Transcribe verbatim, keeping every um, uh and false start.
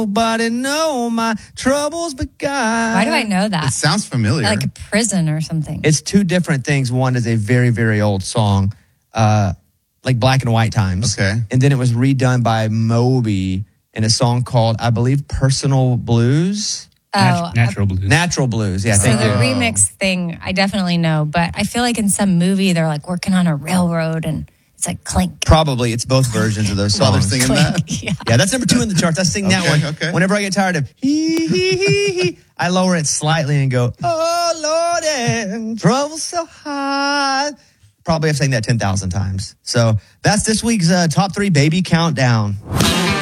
Nobody know my troubles but God. Why do I know that? It sounds familiar. Like a prison or something. It's two different things. One is a very, very old song, uh, like Black and White Times. Okay. And then it was redone by Moby in a song called, I believe, Personal Blues. Oh, Nat- natural blues. Natural Blues, yeah. So Thank the you. remix thing, I definitely know, but I feel like in some movie they're like working on a railroad and it's like clink. Probably it's both versions of those While they're songs. singing that. Yeah. Yeah, that's number two in the charts. I sing that Okay, one. okay. Whenever I get tired of hee hee hee hee, I lower it slightly and go, oh Lord, and trouble so high. Probably I've sang that ten thousand times. So that's this week's uh, top three baby countdown.